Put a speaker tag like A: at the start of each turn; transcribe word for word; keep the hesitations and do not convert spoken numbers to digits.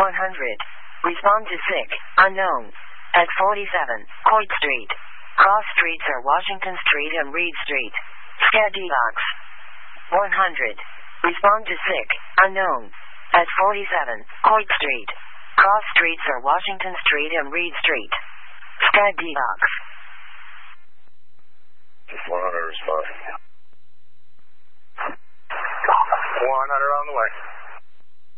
A: one hundred. Respond to sick, unknown. At forty-seven, Court Street. Cross streets are Washington Street and Reed Street. Scadibox. one hundred. Respond to sick, unknown. At forty-seven, Court Street. Cross streets are Washington Street and Reed Street. Scadibox.
B: Just one hundred responding. one hundred on the way.